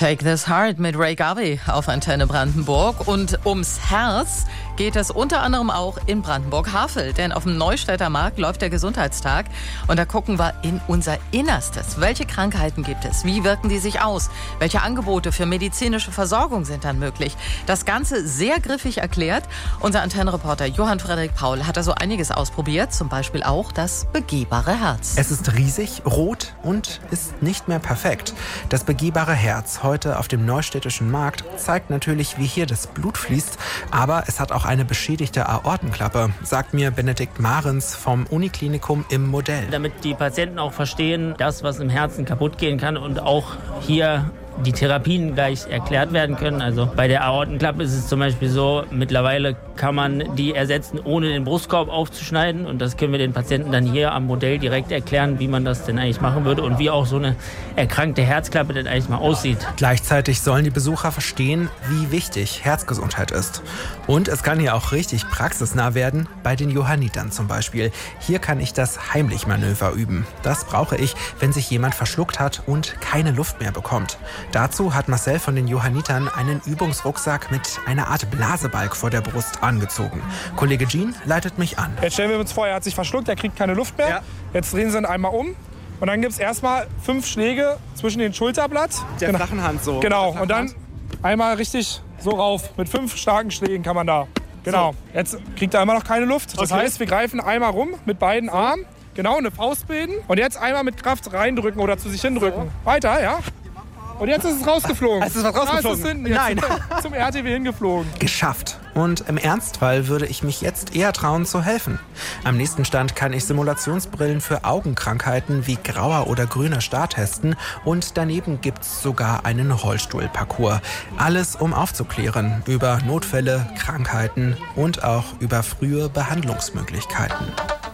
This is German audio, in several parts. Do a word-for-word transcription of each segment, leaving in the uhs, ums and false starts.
Take This Heart mit Ray Garvey auf Antenne Brandenburg. Und ums Herz geht es unter anderem auch in Brandenburg-Havel. Denn auf dem Neustädter Markt läuft der Gesundheitstag. Und da gucken wir in unser Innerstes. Welche Krankheiten gibt es? Wie wirken die sich aus? Welche Angebote für medizinische Versorgung sind dann möglich? Das Ganze sehr griffig erklärt. Unser Antennenreporter Johann Frederik Paul hat da so einiges ausprobiert. Zum Beispiel auch das begehbare Herz. Es ist riesig, rot und ist nicht mehr perfekt. Das begehbare Herz heute auf dem Neustädtischen Markt zeigt natürlich, wie hier das Blut fließt, aber es hat auch eine beschädigte Aortenklappe, sagt mir Benedikt Mahrens vom Uniklinikum im Modell. Damit die Patienten auch verstehen, das, was im Herzen kaputt gehen kann und auch hier die Therapien gleich erklärt werden können. Also bei der Aortenklappe ist es zum Beispiel so, mittlerweile kann man die ersetzen, ohne den Brustkorb aufzuschneiden. Und das können wir den Patienten dann hier am Modell direkt erklären, wie man das denn eigentlich machen würde und wie auch so eine erkrankte Herzklappe denn eigentlich mal aussieht. Gleichzeitig sollen die Besucher verstehen, wie wichtig Herzgesundheit ist. Und es kann hier auch richtig praxisnah werden, bei den Johannitern zum Beispiel. Hier kann ich das Heimlich-Manöver üben. Das brauche ich, wenn sich jemand verschluckt hat und keine Luft mehr bekommt. Dazu hat Marcel von den Johannitern einen Übungsrucksack mit einer Art Blasebalg vor der Brust angezogen. Kollege Jean leitet mich an. Jetzt stellen wir uns vor, er hat sich verschluckt, er kriegt keine Luft mehr. Ja. Jetzt drehen Sie ihn einmal um. Und dann gibt es erstmal fünf Schläge zwischen den Schulterblatt. Der genau. flachen Hand so. Genau, und dann einmal richtig so rauf. Mit fünf starken Schlägen kann man da. Genau, so. Jetzt kriegt er immer noch keine Luft. Das okay. heißt, wir greifen einmal rum mit beiden so. Armen. Genau, eine Faust bilden. Und jetzt einmal mit Kraft reindrücken oder zu sich hindrücken. So. Weiter, ja. Und jetzt ist es rausgeflogen. Es ist was rausgeflogen? Ja, es ist Nein. Zum, zum R T W hingeflogen. Geschafft. Und im Ernstfall würde ich mich jetzt eher trauen zu helfen. Am nächsten Stand kann ich Simulationsbrillen für Augenkrankheiten wie grauer oder grüner Star testen. Und daneben gibt's sogar einen Rollstuhlparcours. Alles, um aufzuklären über Notfälle, Krankheiten und auch über frühe Behandlungsmöglichkeiten.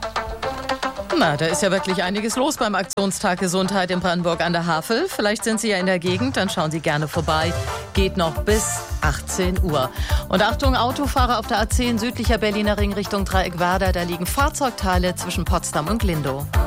Na, da ist ja wirklich einiges los beim Aktionstag Gesundheit in Brandenburg an der Havel. Vielleicht sind Sie ja in der Gegend, dann schauen Sie gerne vorbei. Geht noch bis achtzehn Uhr. Und Achtung, Autofahrer auf der A zehn südlicher Berliner Ring Richtung Dreieckwerder. Da liegen Fahrzeugteile zwischen Potsdam und Glindow.